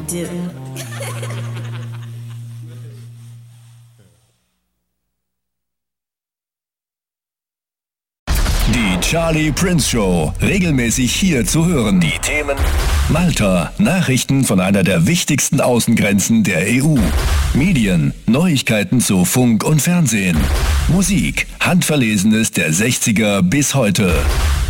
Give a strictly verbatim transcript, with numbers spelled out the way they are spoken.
do. Die Charlie Prince Show, regelmäßig hier zu hören. Die Themen: Malta, Nachrichten von einer der wichtigsten Außengrenzen der E U. Medien, Neuigkeiten zu Funk und Fernsehen. Musik, Handverlesenes der sechziger bis heute.